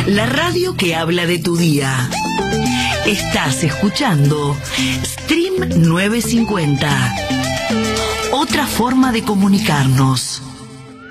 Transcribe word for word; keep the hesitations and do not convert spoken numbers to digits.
la radio que habla de tu día. Estás escuchando Stream novecientos cincuenta. Otra forma de comunicarnos.